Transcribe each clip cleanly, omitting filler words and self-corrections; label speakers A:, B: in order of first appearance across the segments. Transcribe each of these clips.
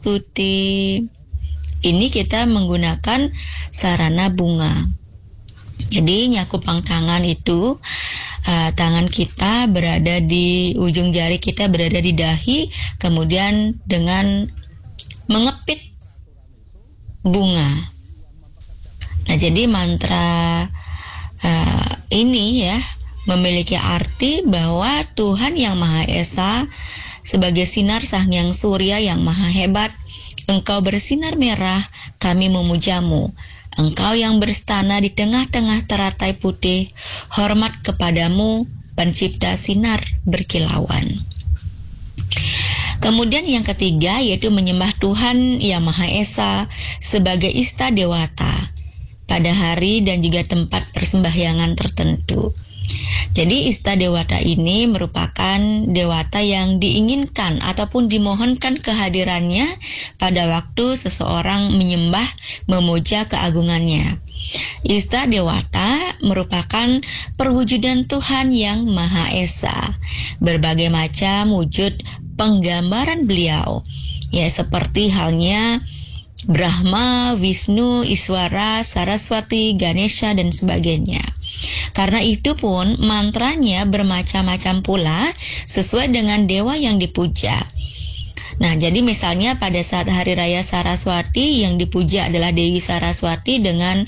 A: Tuti. Ini kita menggunakan sarana bunga. Jadi nyakupang tangan itu, tangan kita berada di ujung jari kita berada di dahi, kemudian dengan mengepit bunga. Nah, jadi mantra ini ya memiliki arti bahwa Tuhan yang Maha Esa sebagai sinar Sang Hyang Surya yang maha hebat, Engkau bersinar merah, kami memujamu. Engkau yang berstana di tengah-tengah teratai putih, hormat kepadamu, pencipta sinar berkilauan. Kemudian yang ketiga yaitu menyembah Tuhan yang Maha Esa sebagai Ista Dewata pada hari dan juga tempat persembahyangan tertentu. Jadi Ista Dewata ini merupakan dewata yang diinginkan ataupun dimohonkan kehadirannya pada waktu seseorang menyembah, memuja keagungannya. Ista Dewata merupakan perwujudan Tuhan yang Maha Esa, berbagai macam wujud penggambaran beliau, ya seperti halnya Brahma, Wisnu, Iswara, Saraswati, Ganesha, dan sebagainya. Karena itu pun mantranya bermacam-macam pula sesuai dengan dewa yang dipuja. Nah, jadi misalnya pada saat Hari Raya Saraswati yang dipuja adalah Dewi Saraswati dengan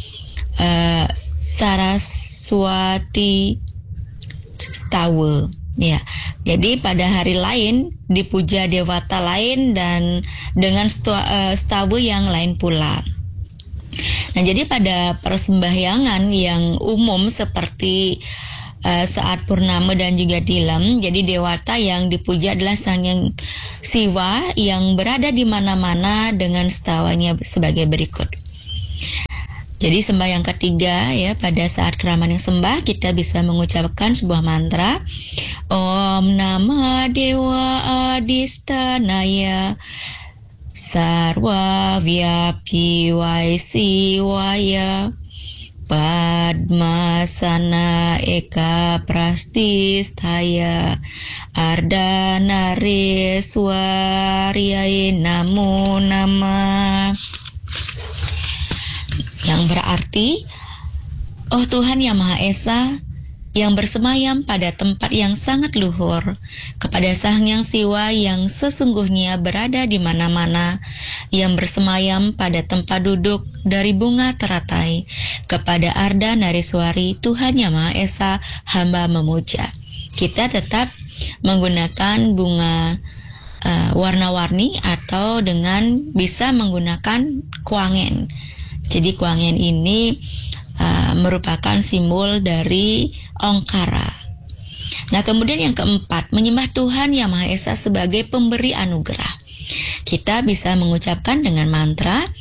A: Saraswati Stawa. Ya, jadi pada hari lain dipuja dewata lain dan dengan stawa yang lain pula. Nah, jadi pada persembahyangan yang umum seperti saat purnama dan juga tilam, jadi dewata yang dipuja adalah Sang Hyang Siwa yang berada di mana-mana dengan stawanya sebagai berikut. Jadi sembahyang ketiga ya, pada saat keramaian sembah kita bisa mengucapkan sebuah mantra Om Namah Dewa Adhistanaya Sarwa Vyapi Vaisiwaya Padmasana Eka Prastisthaya Ardhana Reswaryaye Namo Namah, yang berarti, oh Tuhan yang Maha Esa, yang bersemayam pada tempat yang sangat luhur, kepada Sang Hyang Siwa yang sesungguhnya berada di mana-mana, yang bersemayam pada tempat duduk dari bunga teratai, kepada Arda Nareswari, Tuhan yang Maha Esa, hamba memuja. Kita tetap menggunakan bunga warna-warni atau dengan bisa menggunakan kuangen. Jadi kuangen ini merupakan simbol dari Ongkara. Nah, kemudian yang keempat, menyembah Tuhan yang Maha Esa sebagai pemberi anugerah. Kita bisa mengucapkan dengan mantra